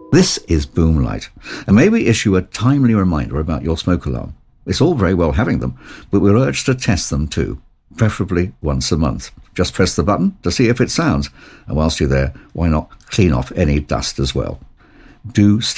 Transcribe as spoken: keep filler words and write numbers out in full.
This is Boomlight, and may we issue a timely reminder about your smoke alarm. It's all very well having them, but we're urged to test them too, preferably once a month. Just press the button to see if it sounds, and whilst you're there, why not clean off any dust as well? Do stay